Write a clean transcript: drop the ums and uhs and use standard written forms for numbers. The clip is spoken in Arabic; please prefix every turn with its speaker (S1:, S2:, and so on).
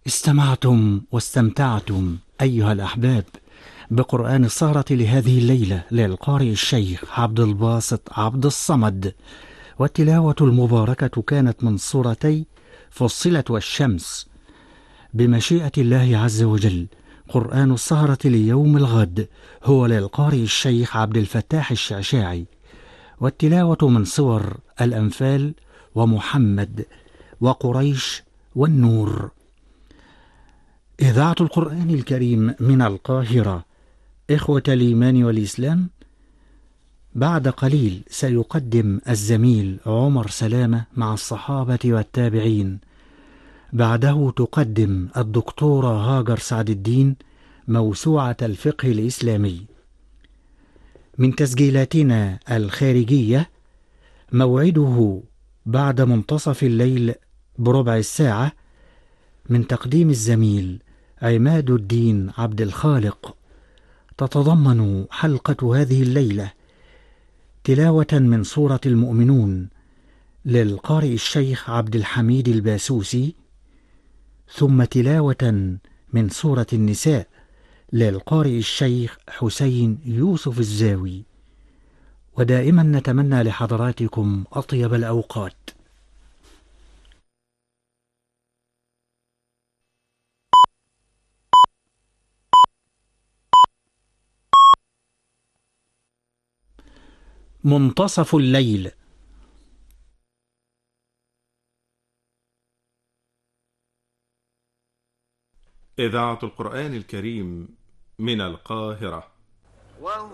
S1: استمعتم واستمتعتم أيها الأحباب بقرآن السهرة لهذه الليلة للقارئ الشيخ عبد الباسط عبد الصمد، والتلاوة المباركة كانت من سورتي فصلت والشمس بمشيئة الله عز وجل. قرآن السهرة ليوم الغد هو للقارئ الشيخ عبد الفتاح الشعشاعي، والتلاوة من سور الأنفال ومحمد وقريش والنور. إذاعة القرآن الكريم من القاهرة. إخوة الإيمان والإسلام، بعد قليل سيقدم الزميل عمر سلامة مع الصحابة والتابعين. بعده تقدم الدكتورة هاجر سعد الدين موسوعة الفقه الإسلامي. من تسجيلاتنا الخارجية موعده بعد منتصف الليل بربع الساعة من تقديم الزميل عماد الدين عبد الخالق. تتضمن حلقة هذه الليلة تلاوة من سورة المؤمنون للقارئ الشيخ عبد الحميد الباسوسي، ثم تلاوة من سورة النساء للقارئ الشيخ حسين يوسف الزاوي. ودائما نتمنى لحضراتكم أطيب الأوقات. منتصف الليل.
S2: إذاعة القرآن الكريم من القاهرة.